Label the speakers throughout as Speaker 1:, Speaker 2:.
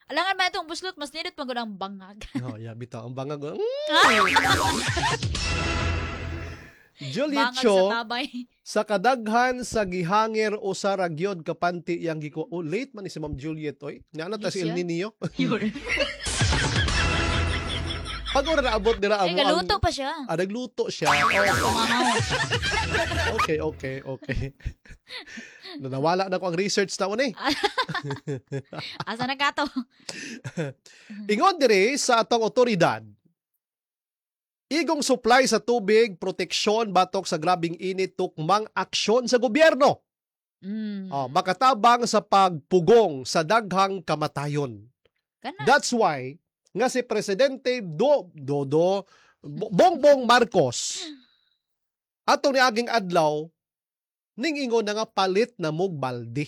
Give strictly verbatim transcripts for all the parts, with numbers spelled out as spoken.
Speaker 1: Alangan man itong buslot, mas nindot magod ang bangag.
Speaker 2: Oh, yeah, bitaw. Ang bangag. Mm.
Speaker 1: Bangag
Speaker 2: Juliecho,
Speaker 1: sa tabay.
Speaker 2: sa kadaghan sa gihanger o sa ragyod kapanti yang giko. Oh, late man ni si Ma'am Juliet, oy. Nga na ta si El Nino. Pag ora na abot dira
Speaker 1: Ay,
Speaker 2: amo.
Speaker 1: galuto pa siya.
Speaker 2: Ah, nagluto siya. Oh, okay, okay, okay. Nawala na ko ang research taon eh.
Speaker 1: Asa na ka to?
Speaker 2: Ingon diri sa atong otoridad, igong supply sa tubig, proteksyon batok sa grabing init, tukmang aksyon sa gobyerno.
Speaker 1: Mm.
Speaker 2: Oh, makatabang sa pagpugong sa daghang kamatayon.
Speaker 1: Kana.
Speaker 2: That's why nga si Presidente Do Dodo Bongbong Marcos ato ni aging adlaw ning ingon na nga palit na mog balde.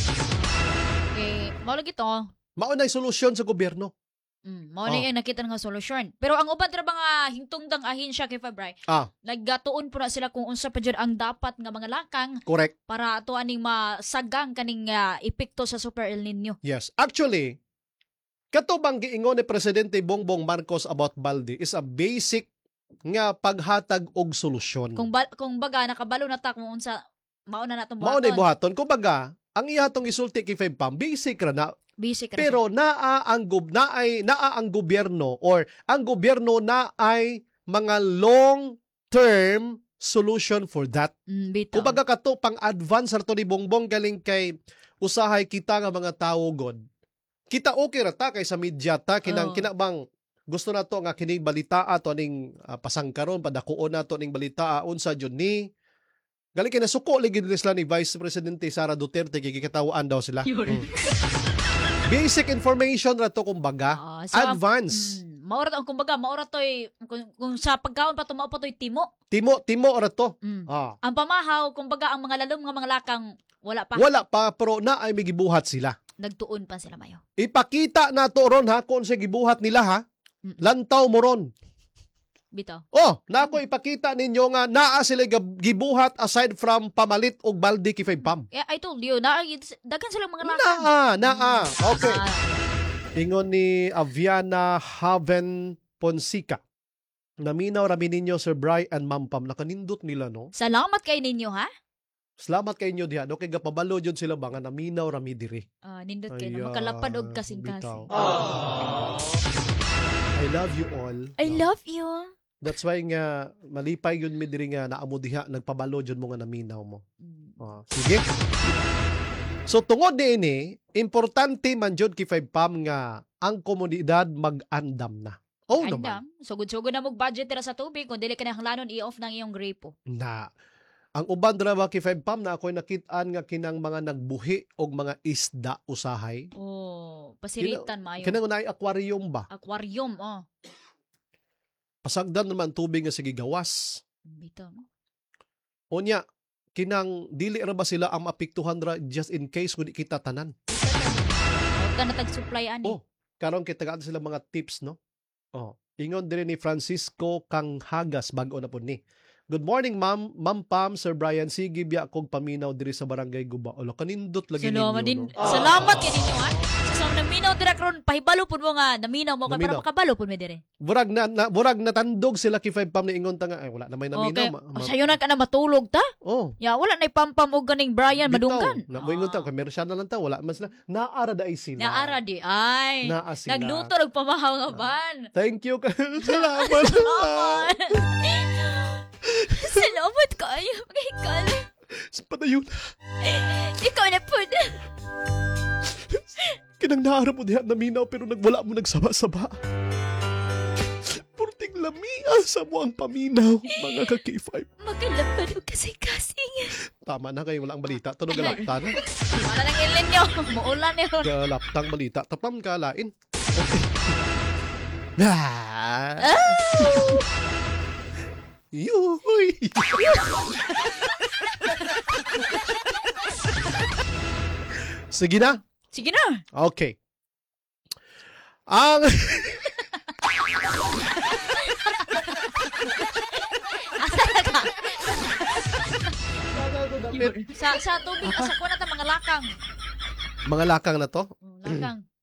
Speaker 1: Okay, mao lagi to.
Speaker 2: Mao nay solusyon sa gobyerno.
Speaker 1: Mm, mao na
Speaker 2: Oh.
Speaker 1: yung nakita nga solusyon. Pero ang uban tra mga hingtungdang ahensya kay Fabray,
Speaker 2: Ah,
Speaker 1: naggatuon po na sila kung unsa pa jud ang dapat nga mga lakang
Speaker 2: correct.
Speaker 1: para ato aning masagang kaning uh, epekto sa Super El Nino.
Speaker 2: Yes. Actually, katubang giingon ni Presidente Bongbong Marcos about balde is a basic nga paghatag og solusyon.
Speaker 1: Kung ba, kung baga nakabalo na ta kung unsa mao na natong
Speaker 2: Mao nay
Speaker 1: buhaton.
Speaker 2: buhaton. Kumbaga, ang ihatong isulti kay Five Pam, basic ra na.
Speaker 1: Busy ka na
Speaker 2: Pero naa ang gob na ay naa ang gobyerno or ang gobyerno na ay mga long term solution for that.
Speaker 1: siya. Mm, bitaw.
Speaker 2: Kumbaga kato pang advance ra to ni Bongbong galing kay usahay kita nga mga tawo god. Kita okay ra ta kay sa media ta kinang
Speaker 1: Oo.
Speaker 2: kinabang gusto na to nga kining balita ato ning uh, pasangkaron padakuon nato ning balita unsa jud ni galing kay nasuko ligi sila ni Vice Presidente Sara Duterte kay gikatawaan daw sila. Mm. Basic information ra to kumbaga.
Speaker 1: Ah, so,
Speaker 2: Advance.
Speaker 1: Mm, maorat ang kumbaga, maorat toy kung, kung sa pagkaon pa tumao pa toy timo.
Speaker 2: Timo timo ra to.
Speaker 1: Mm.
Speaker 2: Ah.
Speaker 1: Ang pamahaw, kumbaga ang mga lalom nga mga lakang wala pa.
Speaker 2: Wala pa pero na ay may gibuhat sila.
Speaker 1: Nagtuon pa sila mayo.
Speaker 2: Ipakita na to ron ha kung sa gibuhat nila ha.
Speaker 1: Mm.
Speaker 2: Lantaw mo ron.
Speaker 1: Bitaw.
Speaker 2: Oh, nako ipakita ninyo nga naa sila gab- gibuhat aside from pamalit og balde kay Five Pam.
Speaker 1: Yeah, I told you, na dagan silang mga lakang.
Speaker 2: Naa, naa. Okay.
Speaker 1: Ah,
Speaker 2: Ingon ni Aviana Haven Ponsica. Naminaw rami ninyo Sir Bri and Ma'am Pam nakanindot nila no.
Speaker 1: salamat kay ninyo ha.
Speaker 2: Salamat kay inyo diha. No kay gapabalo jud sila ba nga naminaw rami diri.
Speaker 1: Ah, nindot kay
Speaker 2: Ayan,
Speaker 1: na makalapad og
Speaker 2: bitaw.
Speaker 1: kasing-kasing.
Speaker 2: I love you all.
Speaker 1: I
Speaker 2: No?
Speaker 1: love you.
Speaker 2: That's why nga malipay yun mi diri nga naamo diha nagpabalo jud mo nga naminaw mo.
Speaker 1: Mm.
Speaker 2: Oh, sige. So tungod niini, importante man jud kay Five Pam nga ang komunidad mag-andam na. Oh naman.
Speaker 1: Andam, sugod-sugod na mog budget tira sa tubig kung dili ka nahanglanon i-off ng iyong gripo.
Speaker 2: Na ang uban dra ba kay Five Pam na ako'y nakit-an nga kinang mga nagbuhi og mga isda usahay.
Speaker 1: Oh, pasiritan maayo.
Speaker 2: Kinang unay aquarium ba?
Speaker 1: Aquarium, oh.
Speaker 2: Pasagdan naman tubig nga sige gawas.
Speaker 1: Bitaw, no?
Speaker 2: Unya, kinang dili ra ba sila ang mapiktuhan ra just in case kung di kita tanan.
Speaker 1: Huwag ka na tag-supply ani.
Speaker 2: Oh, karon kita tagaan sila mga tips no. Oh, ingon din ni Francisco Kang Hagas bago na po ni. Good morning ma'am, Ma'am Pam, Sir Brian, sige biya kog paminaw diri sa barangay Guba. Olo kanindot lagi
Speaker 1: Salamat
Speaker 2: ninyo
Speaker 1: din.
Speaker 2: no.
Speaker 1: Salamat kay ninyo ha. So, so naminaw dira karon pahibalo pud mo nga naminaw mo kay para
Speaker 2: Naminaw.
Speaker 1: makabalo pud mi dire.
Speaker 2: Burag na, na burag natandog sila kay Five Pam ni ingon ta nga ay wala na may naminaw.
Speaker 1: Okay.
Speaker 2: Ma, ma,
Speaker 1: Sayo na ka na matulog ta?
Speaker 2: oh.
Speaker 1: Ya wala na ipampam og ganing Brian madunggan.
Speaker 2: Na moingon ta kay meron siya na lang ta wala man sila. Naara da ay sila.
Speaker 1: Naara di ay.
Speaker 2: Naa sila.
Speaker 1: Nagluto og pamahaw nga ban.
Speaker 2: Thank you. Salamat.
Speaker 1: Salamat. Salamat kayo. Ikaw.
Speaker 2: Sa padayon.
Speaker 1: Ikaw na po.
Speaker 2: Kinang naara mo diha naminaw pero nagwala mo nagsaba-saba. Purting lamia sa mo ang paminaw, mga ka-K five.
Speaker 1: Makalapad o kasing-kasing.
Speaker 2: Tama na kayo, wala ang balita. Tunog galaptan.
Speaker 1: Wala nang ilin nyo. Muulan yun.
Speaker 2: Galaptang balita. Tapam ka, lain. Okay. Ah.
Speaker 1: Oh!
Speaker 2: Yuhoy. Sige na.
Speaker 1: Sige na.
Speaker 2: Okay. Ang...
Speaker 1: Sa sa tubig, sa kuna ta mga lakang.
Speaker 2: Mga lakang na to.
Speaker 1: Oh, lakang.